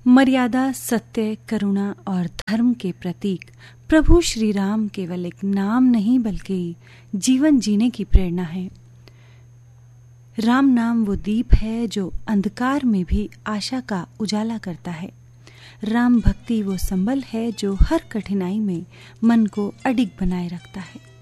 मर्यादा, सत्य, करुणा और धर्म के प्रतीक प्रभु श्री राम केवल एक नाम नहीं बल्कि जीवन जीने की प्रेरणा है। राम नाम वो दीप है जो अंधकार में भी आशा का उजाला करता है। राम भक्ति वो संबल है जो हर कठिनाई में मन को अडिग बनाए रखता है।